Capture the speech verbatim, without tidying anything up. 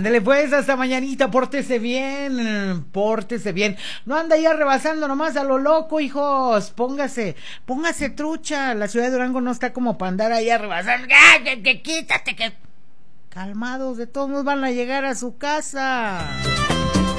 Ándale pues, hasta mañanita, pórtese bien, pórtese bien. No anda ya rebasando nomás a lo loco, hijos. Póngase, póngase trucha. La ciudad de Durango no está como para andar ahí a rebasar. ¡Ah, que, que quítate, que... Calmados, de todos nos van a llegar a su casa.